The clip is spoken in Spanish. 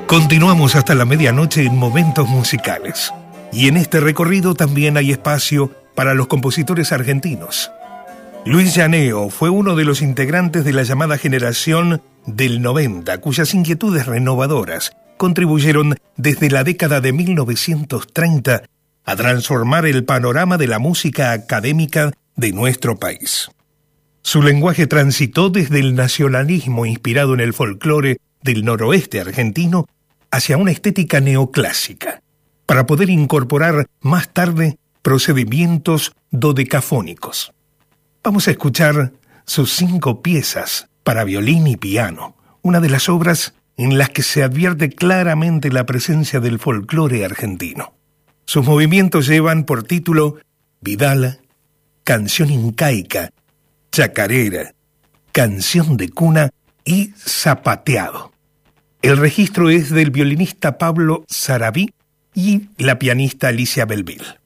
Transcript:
Continuamos hasta la medianoche en Momentos Musicales. Y en este recorrido también hay espacio para los compositores argentinos. Luis Llaneo fue uno de los integrantes de la llamada generación del 90, cuyas inquietudes renovadoras contribuyeron desde la década de 1930 a transformar el panorama de la música académica de nuestro país. Su lenguaje transitó desde el nacionalismo inspirado en el folclore del noroeste argentino hacia una estética neoclásica, para poder incorporar más tarde procedimientos dodecafónicos. Vamos a escuchar sus 5 piezas para violín y piano, una de las obras en las que se advierte claramente la presencia del folclore argentino. Sus movimientos llevan por título Vidala, Canción Incaica, Chacarera, Canción de Cuna y Zapateado. El registro es del violinista Pablo Sarabí y la pianista Alicia Belville.